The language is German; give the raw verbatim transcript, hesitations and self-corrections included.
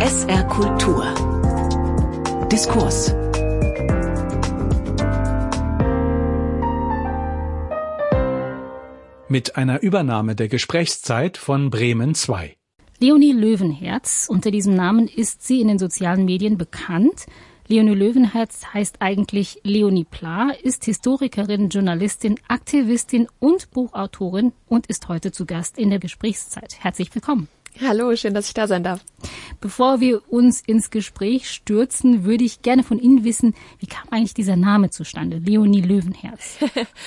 S R Kultur. Diskurs. Mit einer Übernahme der Gesprächszeit von Bremen zwei. Leonie Löwenherz, unter diesem Namen ist sie in den sozialen Medien bekannt. Leonie Löwenherz heißt eigentlich Leonie Pla, ist Historikerin, Journalistin, Aktivistin und Buchautorin und ist heute zu Gast in der Gesprächszeit. Herzlich willkommen. Hallo, schön, dass ich da sein darf. Bevor wir uns ins Gespräch stürzen, würde ich gerne von Ihnen wissen, wie kam eigentlich dieser Name zustande, Leonie Löwenherz?